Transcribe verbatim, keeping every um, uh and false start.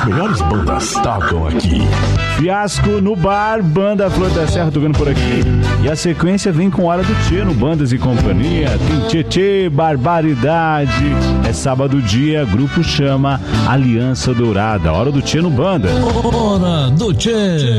melhores bandas tocam aqui. Fiasco no bar, banda Flor da Serra tocando por aqui. E a sequência vem com Hora do Tchê no Bandas e Companhia. Tem Tchê Tchê, Barbaridade. É sábado dia, grupo chama Aliança Dourada. Hora do Tchê no Banda. Hora do Tchê.